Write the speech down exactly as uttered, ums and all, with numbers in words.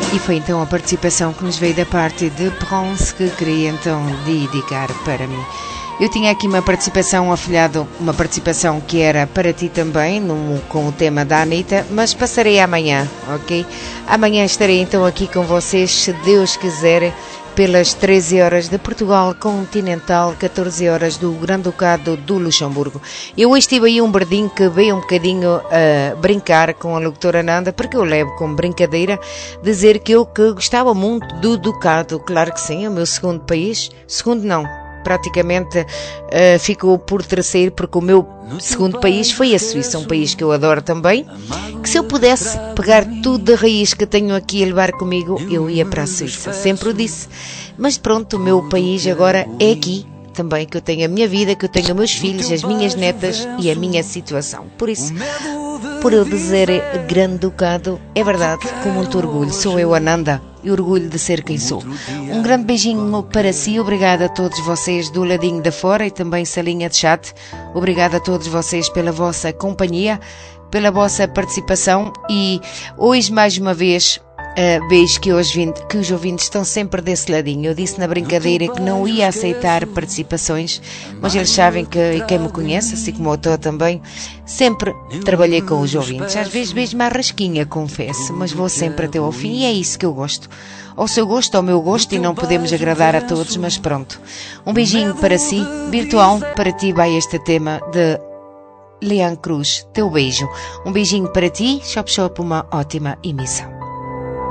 E foi então a participação que nos veio da parte de Prince, que queria então dedicar para mim. Eu tinha aqui uma participação, afilhado, uma participação que era para ti também, no, com o tema da Anitta, mas passarei amanhã, ok? Amanhã estarei então aqui com vocês, se Deus quiser, pelas treze horas de Portugal Continental, catorze horas do Grande-Ducado do Luxemburgo. Eu hoje tive aí um bardinho que veio um bocadinho a uh, brincar com a locutora Nanda, porque eu levo como brincadeira dizer que eu que gostava muito do Ducado. Claro que sim, é o meu segundo país, segundo não, praticamente uh, ficou por terceiro, porque o meu segundo país foi a Suíça, um país que eu adoro também, que se eu pudesse pegar tudo de raiz que tenho aqui e levar comigo, eu ia para a Suíça, sempre o disse. Mas pronto, o meu país agora é aqui também, que eu tenho a minha vida, que eu tenho os meus filhos, as minhas netas e a minha situação. Por isso, por eu dizer Grande Ducado, é verdade, com muito orgulho, sou eu, Ananda, e orgulho de ser quem sou. Um grande beijinho para si, obrigada a todos vocês do ladinho de fora e também salinha de chat. Obrigada a todos vocês pela vossa companhia, pela vossa participação, e hoje mais uma vez uh, vejo que, hoje, que os ouvintes estão sempre desse ladinho. Eu disse na brincadeira que não ia aceitar participações, mas eles sabem que, e quem me conhece, assim como eu estou também, sempre trabalhei com os ouvintes. Às vezes vejo uma rasquinha, confesso, mas vou sempre até ao fim, e é isso que eu gosto. Ao seu gosto, ao meu gosto, e não podemos agradar a todos, mas pronto. Um beijinho para si, virtual, para ti vai este tema de Leão Cruz, teu beijo. Um beijinho para ti, Shop Shop, uma ótima emissão.